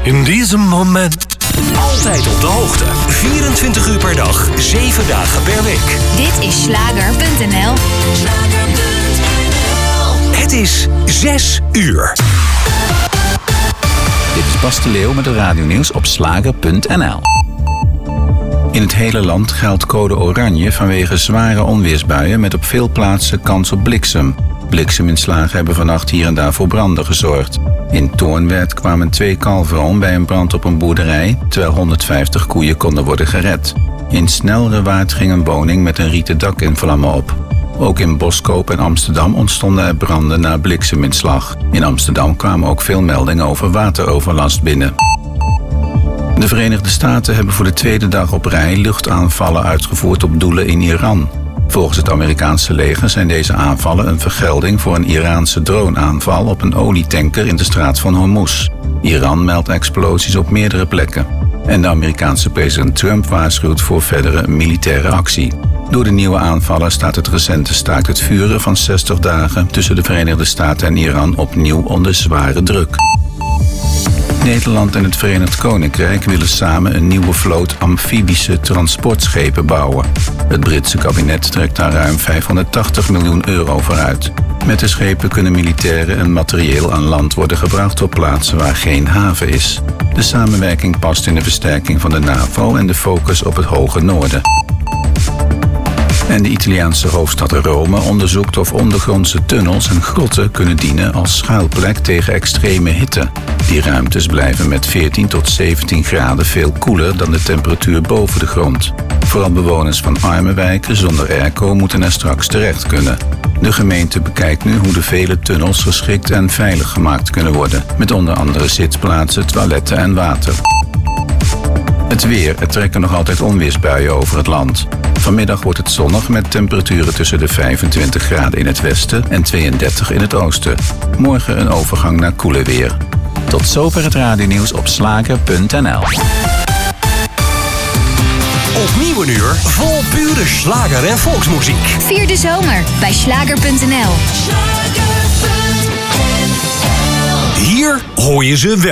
In deze moment. Altijd op de hoogte. 24 uur per dag, 7 dagen per week. Dit is Slager.nl. Het is 6 uur. Dit is Bas de Leeuw met het radionieuws op Slager.nl. In het hele land geldt code oranje vanwege zware onweersbuien met op veel plaatsen kans op bliksem. Blikseminslagen hebben vannacht hier en daar voor branden gezorgd. In Toornwerd kwamen 2 kalveren om bij een brand op een boerderij, terwijl 150 koeien konden worden gered. In Snelrewaard ging een woning met een rieten dak in vlammen op. Ook in Boskoop en Amsterdam ontstonden er branden na blikseminslag. In Amsterdam kwamen ook veel meldingen over wateroverlast binnen. De Verenigde Staten hebben voor de tweede dag op rij luchtaanvallen uitgevoerd op doelen in Iran. Volgens het Amerikaanse leger zijn deze aanvallen een vergelding voor een Iraanse droneaanval op een olietanker in de straat van Hormuz. Iran meldt explosies op meerdere plekken. En de Amerikaanse president Trump waarschuwt voor verdere militaire actie. Door de nieuwe aanvallen staat het recente staakt het vuren van 60 dagen tussen de Verenigde Staten en Iran opnieuw onder zware druk. Nederland en het Verenigd Koninkrijk willen samen een nieuwe vloot amfibische transportschepen bouwen. Het Britse kabinet trekt daar ruim €580 miljoen voor uit. Met de schepen kunnen militairen en materieel aan land worden gebracht op plaatsen waar geen haven is. De samenwerking past in de versterking van de NAVO en de focus op het Hoge Noorden. En de Italiaanse hoofdstad Rome onderzoekt of ondergrondse tunnels en grotten kunnen dienen als schuilplek tegen extreme hitte. Die ruimtes blijven met 14 tot 17 graden veel koeler dan de temperatuur boven de grond. Vooral bewoners van arme wijken zonder airco moeten er straks terecht kunnen. De gemeente bekijkt nu hoe de vele tunnels geschikt en veilig gemaakt kunnen worden, met onder andere zitplaatsen, toiletten en water. Het weer. Er trekken nog altijd onweersbuien over het land. Vanmiddag wordt het zonnig met temperaturen tussen de 25 graden in het westen en 32 in het oosten. Morgen een overgang naar koele weer. Tot zover het radionieuws op Slager.nl. Opnieuw een uur vol pure slager en volksmuziek. Vier de zomer bij Slager.nl. Hier hoor je ze wel.